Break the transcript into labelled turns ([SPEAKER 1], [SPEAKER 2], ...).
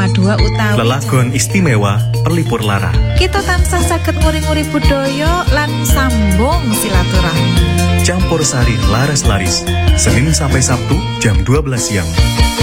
[SPEAKER 1] 101,2 utawi
[SPEAKER 2] Lelagon istimewa Perlipur Lara.
[SPEAKER 1] kita tansah saged nguri-nguri budaya lan sambung silaturahmi.
[SPEAKER 2] Campur Sari Laras Laris, Senin sampai Sabtu jam 12 siang.